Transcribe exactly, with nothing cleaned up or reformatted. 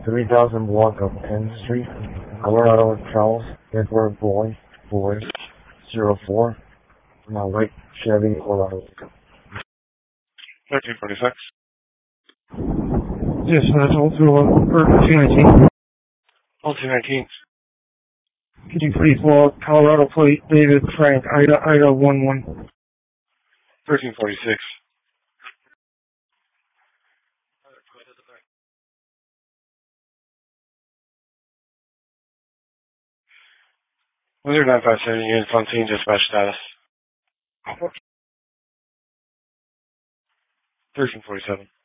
three thousand block of N Street, Colorado, Charles, Edward Boy, Boy, zero four, my white Chevy Colorado. thirteen forty-six. Yes, that's all two eleven, or two nineteen. All two nineteen. Could you please log Colorado plate David Frank Ida Ida one one? thirteen forty-six. Weather nine five seven, units on scene, dispatch status. thirteen forty-seven.